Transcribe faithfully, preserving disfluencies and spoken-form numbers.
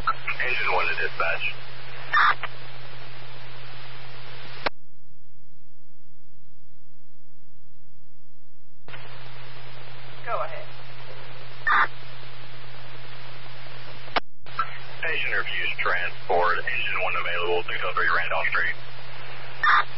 Engine one to dispatch. Go ahead. Patient reviews transport. Engine one available. six oh three Randolph Street.